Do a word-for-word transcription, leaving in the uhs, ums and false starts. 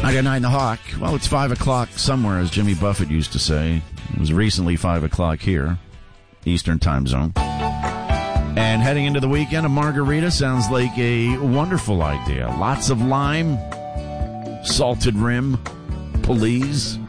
I got Nine the Hawk. Well, it's five o'clock somewhere, as Jimmy Buffett used to say. It was recently five o'clock here, Eastern time zone. And heading into the weekend, a margarita sounds like a wonderful idea. Lots of lime, salted rim, please.